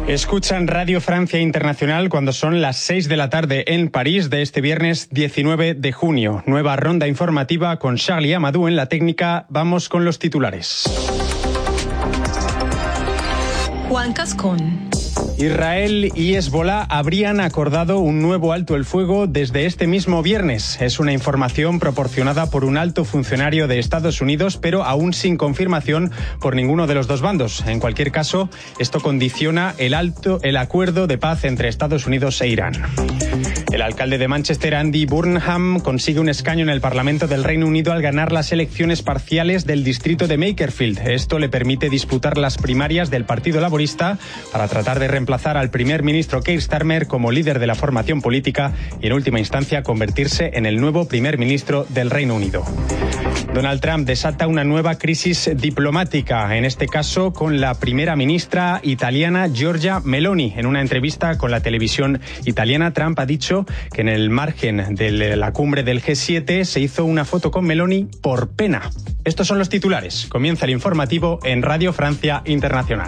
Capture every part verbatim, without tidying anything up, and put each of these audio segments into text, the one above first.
Escuchan Radio Francia Internacional cuando son las seis de la tarde en París de este viernes diecinueve de junio. Nueva ronda informativa con Charlie Amadou en la técnica. Vamos con los titulares. Juan Cascón. Israel y Hezbolá habrían acordado un nuevo alto el fuego desde este mismo viernes. Es una información proporcionada por un alto funcionario de Estados Unidos, pero aún sin confirmación por ninguno de los dos bandos. En cualquier caso, esto condiciona el, alto, el acuerdo de paz entre Estados Unidos e Irán. El alcalde de Manchester, Andy Burnham, consigue un escaño en el Parlamento del Reino Unido al ganar las elecciones parciales del distrito de Makerfield. Esto le permite disputar las primarias del Partido Laborista para tratar de reemplazar al primer ministro Keir Starmer como líder de la formación política y, en última instancia, convertirse en el nuevo primer ministro del Reino Unido. Donald Trump desata una nueva crisis diplomática, en este caso con la primera ministra italiana Giorgia Meloni. En una entrevista con la televisión italiana, Trump ha dicho que en el margen de la cumbre del G siete se hizo una foto con Meloni por pena. Estos son los titulares. Comienza el informativo en Radio Francia Internacional.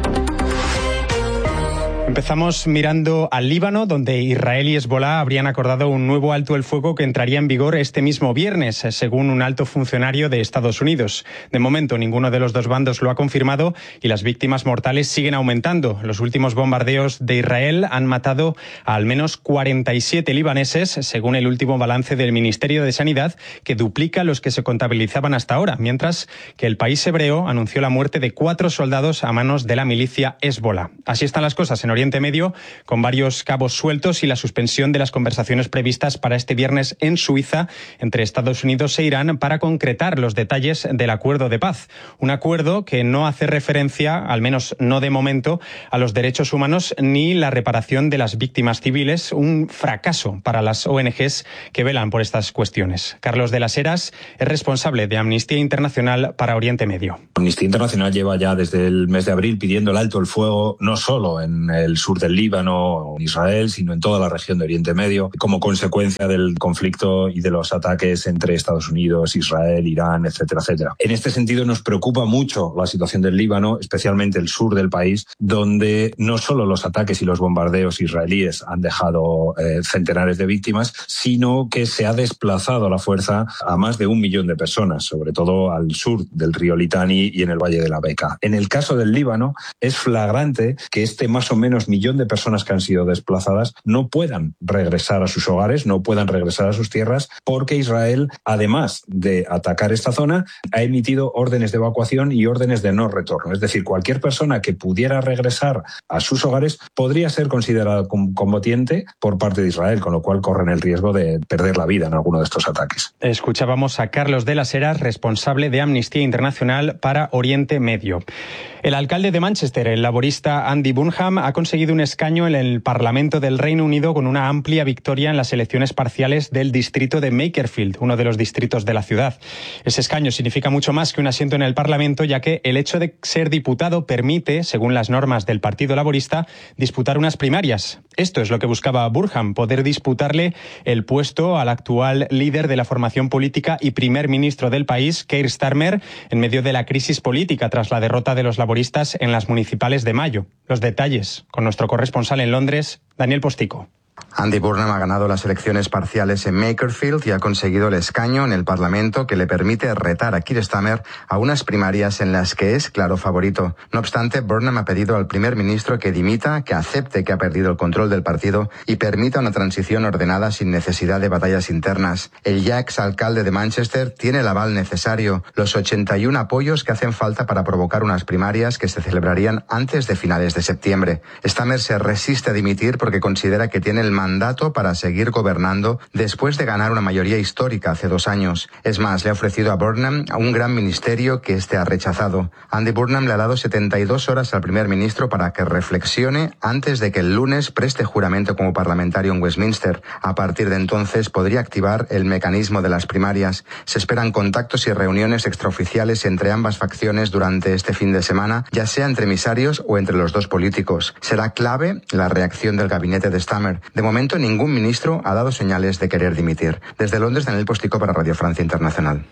Empezamos mirando al Líbano, donde Israel y Hezbolá habrían acordado un nuevo alto el fuego que entraría en vigor este mismo viernes, según un alto funcionario de Estados Unidos. De momento, ninguno de los dos bandos lo ha confirmado y las víctimas mortales siguen aumentando. Los últimos bombardeos de Israel han matado a al menos cuarenta y siete libaneses, según el último balance del Ministerio de Sanidad, que duplica los que se contabilizaban hasta ahora, mientras que el país hebreo anunció la muerte de cuatro soldados a manos de la milicia Hezbolá. Así están las cosas en Oriente Medio, con varios cabos sueltos y la suspensión de las conversaciones previstas para este viernes en Suiza entre Estados Unidos e Irán para concretar los detalles del acuerdo de paz. Un acuerdo que no hace referencia, al menos no de momento, a los derechos humanos ni la reparación de las víctimas civiles, un fracaso para las O N Ges que velan por estas cuestiones. Carlos de las Heras es responsable de Amnistía Internacional para Oriente Medio. Amnistía Internacional lleva ya desde el mes de abril pidiendo el alto el fuego, no solo en el sur del Líbano, en Israel, sino en toda la región de Oriente Medio, como consecuencia del conflicto y de los ataques entre Estados Unidos, Israel, Irán, etcétera, etcétera. En este sentido nos preocupa mucho la situación del Líbano, especialmente el sur del país, donde no solo los ataques y los bombardeos israelíes han dejado eh, centenares de víctimas, sino que se ha desplazado a la fuerza a más de un millón de personas, sobre todo al sur del río Litani y en el Valle de la Beca. En el caso del Líbano, es flagrante que este más o menos millón de personas que han sido desplazadas no puedan regresar a sus hogares, no puedan regresar a sus tierras, porque Israel, además de atacar esta zona, ha emitido órdenes de evacuación y órdenes de no retorno. Es decir, cualquier persona que pudiera regresar a sus hogares podría ser considerada como combatiente por parte de Israel, con lo cual corren el riesgo de perder la vida en alguno de estos ataques. Escuchábamos a Carlos de las Heras, responsable de Amnistía Internacional para Oriente Medio. El alcalde de Manchester, el laborista Andy Burnham, ha conseguido un escaño en el Parlamento del Reino Unido con una amplia victoria en las elecciones parciales del distrito de Makerfield, uno de los distritos de la ciudad. Ese escaño significa mucho más que un asiento en el Parlamento, ya que el hecho de ser diputado permite, según las normas del Partido Laborista, disputar unas primarias. Esto es lo que buscaba Burnham, poder disputarle el puesto al actual líder de la formación política y primer ministro del país, Keir Starmer, en medio de la crisis política tras la derrota de los laboristas en las municipales de mayo. Los detalles con nuestro corresponsal en Londres, Daniel Postico. Andy Burnham ha ganado las elecciones parciales en Makerfield y ha conseguido el escaño en el Parlamento que le permite retar a Keir Starmer a unas primarias en las que es claro favorito. No obstante, Burnham ha pedido al primer ministro que dimita, que acepte que ha perdido el control del partido y permita una transición ordenada sin necesidad de batallas internas. El ya exalcalde de Manchester tiene el aval necesario, los ochenta y uno apoyos que hacen falta para provocar unas primarias que se celebrarían antes de finales de septiembre. Starmer se resiste a dimitir porque considera que tiene el mandato para seguir gobernando después de ganar una mayoría histórica hace dos años. Es más, le ha ofrecido a Burnham a un gran ministerio que éste ha rechazado. Andy Burnham le ha dado setenta y dos horas al primer ministro para que reflexione antes de que el lunes preste juramento como parlamentario en Westminster. A partir de entonces podría activar el mecanismo de las primarias. Se esperan contactos y reuniones extraoficiales entre ambas facciones durante este fin de semana, ya sea entre emisarios o entre los dos políticos. Será clave la reacción del gabinete de Starmer. De momento, ningún ministro ha dado señales de querer dimitir. Desde Londres, Daniel Postico para Radio Francia Internacional.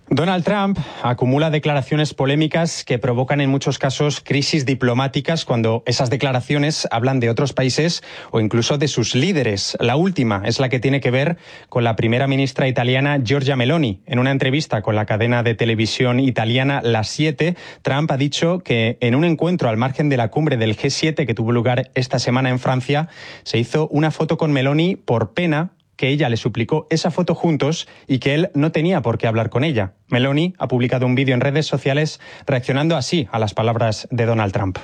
Donald Trump acumula declaraciones polémicas que provocan en muchos casos crisis diplomáticas cuando esas declaraciones hablan de otros países o incluso de sus líderes. La última es la que tiene que ver con la primera ministra italiana Giorgia Meloni. En una entrevista con la cadena de televisión italiana La siete, Trump ha dicho que en un encuentro al margen de la cumbre del G siete que tuvo lugar esta semana en Francia, se hizo una foto con Meloni por pena que ella le suplicó esa foto juntos y que él no tenía por qué hablar con ella. Meloni ha publicado un vídeo en redes sociales reaccionando así a las palabras de Donald Trump.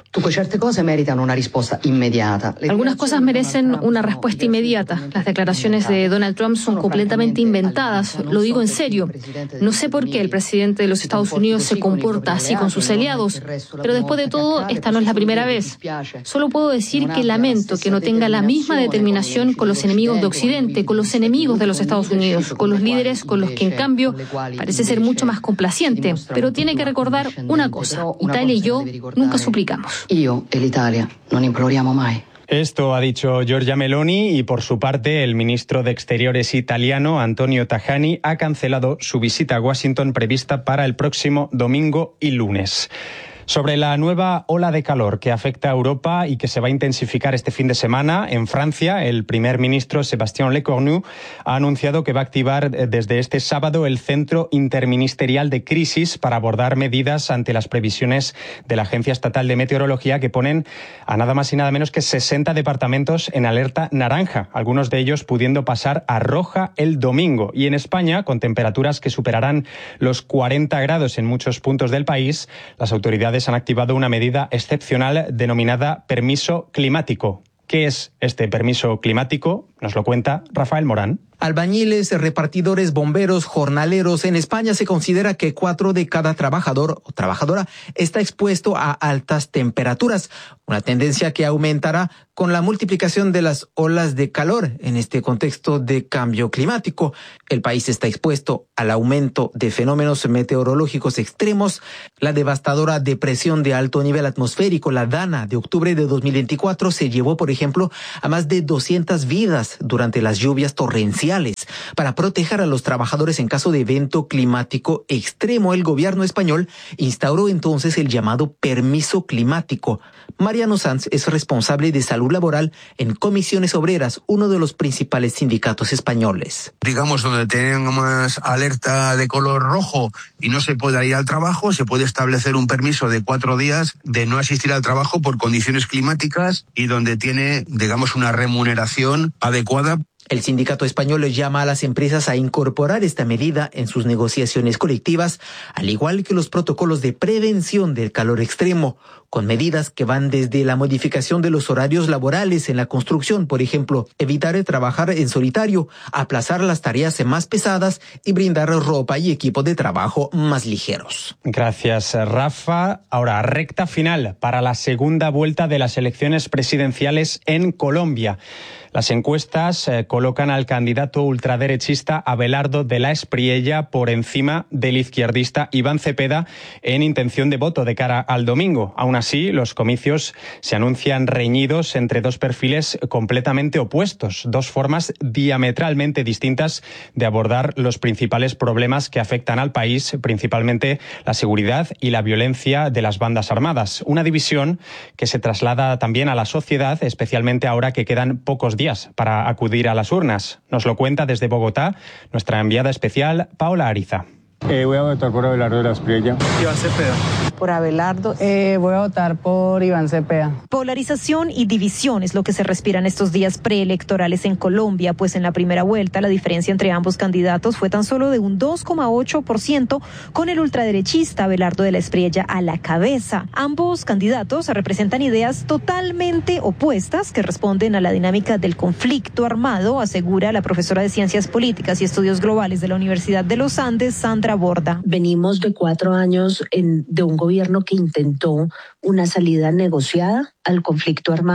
Algunas cosas merecen una respuesta inmediata. Las declaraciones de Donald Trump son completamente inventadas. Lo digo en serio. No sé por qué el presidente de los Estados Unidos se comporta así con sus aliados, pero después de todo, esta no es la primera vez. Solo puedo decir que lamento que no tenga la misma determinación con los enemigos de Occidente, con los enemigos de los Estados Unidos, con los líderes con los que, en cambio, parece ser mucho más complaciente. Pero tiene que recordar una cosa: Italia y yo nunca suplicamos. Io e l'Italia non imploriamo mai. Esto ha dicho Giorgia Meloni y, por su parte, el ministro de Exteriores italiano, Antonio Tajani, ha cancelado su visita a Washington prevista para el próximo domingo y lunes. Sobre la nueva ola de calor que afecta a Europa y que se va a intensificar este fin de semana, en Francia, el primer ministro Sébastien Lecornu ha anunciado que va a activar desde este sábado el Centro Interministerial de Crisis para abordar medidas ante las previsiones de la Agencia Estatal de Meteorología, que ponen a nada más y nada menos que sesenta departamentos en alerta naranja, algunos de ellos pudiendo pasar a roja el domingo. Y en España, con temperaturas que superarán los cuarenta grados en muchos puntos del país, las autoridades han activado una medida excepcional denominada permiso climático. ¿Qué es este permiso climático? Nos lo cuenta Rafael Morán. Albañiles, repartidores, bomberos, jornaleros. En España se considera que cuatro de cada trabajador o trabajadora está expuesto a altas temperaturas, una tendencia que aumentará con la multiplicación de las olas de calor en este contexto de cambio climático. El país está expuesto al aumento de fenómenos meteorológicos extremos. La devastadora depresión de alto nivel atmosférico, la Dana, de octubre de dos mil veinticuatro, se llevó, por ejemplo, a más de doscientas vidas durante las lluvias torrenciales. Para proteger a los trabajadores en caso de evento climático extremo, el gobierno español instauró entonces el llamado permiso climático. Mariano Sanz es responsable de salud laboral en Comisiones Obreras, uno de los principales sindicatos españoles. Digamos, donde tengamos alerta de color rojo y no se pueda ir al trabajo, se puede establecer un permiso de cuatro días de no asistir al trabajo por condiciones climáticas y donde tiene, digamos, una remuneración adecuada. El sindicato español llama a las empresas a incorporar esta medida en sus negociaciones colectivas, al igual que los protocolos de prevención del calor extremo, con medidas que van desde la modificación de los horarios laborales en la construcción, por ejemplo, evitar trabajar en solitario, aplazar las tareas más pesadas y brindar ropa y equipo de trabajo más ligeros. Gracias, Rafa. Ahora, recta final para la segunda vuelta de las elecciones presidenciales en Colombia. Las encuestas eh, colocan al candidato ultraderechista Abelardo de la Espriella por encima del izquierdista Iván Cepeda en intención de voto de cara al domingo. Aún así, los comicios se anuncian reñidos entre dos perfiles completamente opuestos, dos formas diametralmente distintas de abordar los principales problemas que afectan al país, principalmente la seguridad y la violencia de las bandas armadas. Una división que se traslada también a la sociedad, especialmente ahora que quedan pocos días para acudir a las urnas. Nos lo cuenta desde Bogotá nuestra enviada especial, Paola Ariza. Eh, voy a votar por Abelardo de la Espriella. Iván Cepeda. Por Abelardo, eh, voy a votar por Iván Cepeda. Polarización y división es lo que se respira en estos días preelectorales en Colombia, pues en la primera vuelta la diferencia entre ambos candidatos fue tan solo de un dos coma ocho por ciento, con el ultraderechista Abelardo de la Espriella a la cabeza. Ambos candidatos representan ideas totalmente opuestas que responden a la dinámica del conflicto armado, asegura la profesora de Ciencias Políticas y Estudios Globales de la Universidad de los Andes, Sandra Borda. Venimos de cuatro años en, de un gobierno que intentó una salida negociada al conflicto armado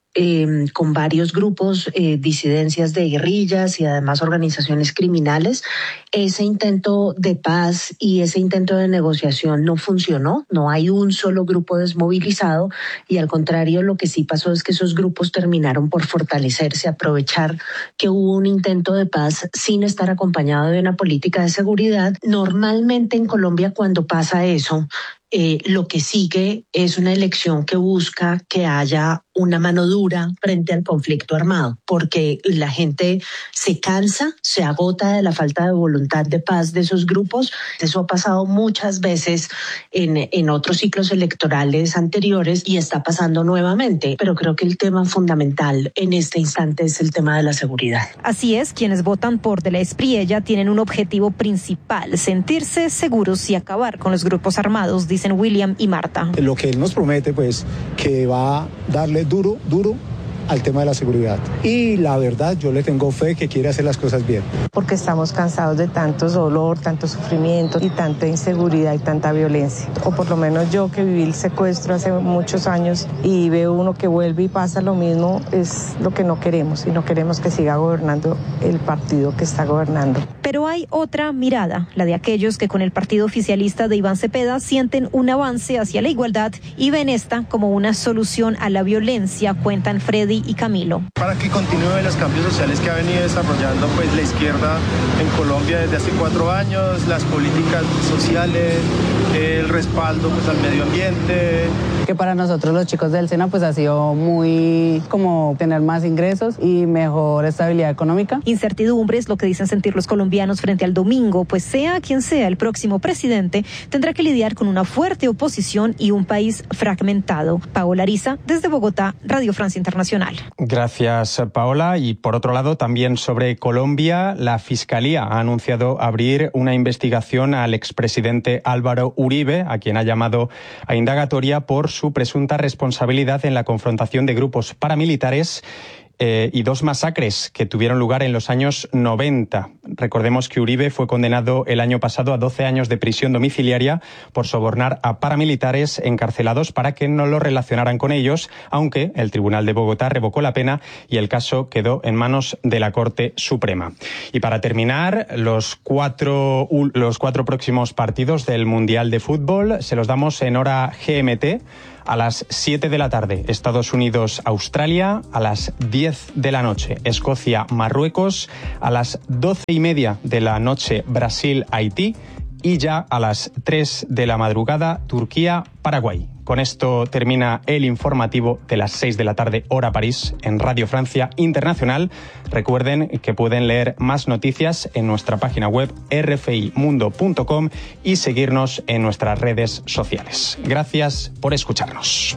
eh, con varios grupos, eh, disidencias de guerrillas y además organizaciones criminales. Ese intento de paz y ese intento de negociación no funcionó, no hay un solo grupo desmovilizado y al contrario lo que sí pasó es que esos grupos terminaron por fortalecerse, aprovechar que hubo un intento de paz sin estar acompañado de una política de seguridad. Normalmente en Colombia cuando pasa eso, Eh, lo que sigue es una elección que busca que haya una mano dura frente al conflicto armado, porque la gente se cansa, se agota de la falta de voluntad de paz de esos grupos. Eso ha pasado muchas veces en, en otros ciclos electorales anteriores y está pasando nuevamente, pero creo que el tema fundamental en este instante es el tema de la seguridad. Así es, quienes votan por De la Espriella tienen un objetivo principal, sentirse seguros y acabar con los grupos armados, dicen William y Marta. Lo que él nos promete, pues, que va a darle duro, duro al tema de la seguridad. Y la verdad, yo le tengo fe que quiere hacer las cosas bien. Porque estamos cansados de tanto dolor, tanto sufrimiento y tanta inseguridad y tanta violencia. O por lo menos yo que viví el secuestro hace muchos años y veo uno que vuelve y pasa lo mismo, es lo que no queremos. Y no queremos que siga gobernando el partido que está gobernando. Pero hay otra mirada, la de aquellos que con el partido oficialista de Iván Cepeda sienten un avance hacia la igualdad y ven esta como una solución a la violencia, cuentan Freddy y Camilo. Para que continúen los cambios sociales que ha venido desarrollando pues la izquierda en Colombia desde hace cuatro años, las políticas sociales, el respaldo pues al medio ambiente. Que para nosotros los chicos del SENA pues ha sido muy como tener más ingresos y mejor estabilidad económica. Incertidumbre es lo que dicen sentir los colombianos frente al domingo, pues sea quien sea el próximo presidente, tendrá que lidiar con una fuerte oposición y un país fragmentado. Paola Ariza, desde Bogotá, Radio Francia Internacional. Gracias, Paola. Y por otro lado, también sobre Colombia, la Fiscalía ha anunciado abrir una investigación al expresidente Álvaro Uribe, a quien ha llamado a indagatoria por su presunta responsabilidad en la confrontación de grupos paramilitares Eh, y dos masacres que tuvieron lugar en los años noventa. Recordemos que Uribe fue condenado el año pasado a doce años de prisión domiciliaria por sobornar a paramilitares encarcelados para que no lo relacionaran con ellos, aunque el Tribunal de Bogotá revocó la pena y el caso quedó en manos de la Corte Suprema. Y para terminar, los cuatro, los cuatro próximos partidos del Mundial de Fútbol se los damos en hora G M T. A las siete de la tarde, Estados Unidos-Australia. A las diez de la noche, Escocia-Marruecos. A las doce y media de la noche, Brasil-Haití. Y ya a las tres de la madrugada, Turquía-Paraguay. Con esto termina el informativo de las seis de la tarde, hora París, en Radio Francia Internacional. Recuerden que pueden leer más noticias en nuestra página web r f i mundo punto com y seguirnos en nuestras redes sociales. Gracias por escucharnos.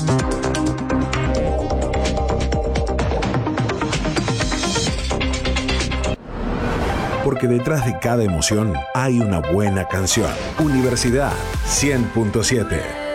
Porque detrás de cada emoción hay una buena canción. Universidad cien punto siete.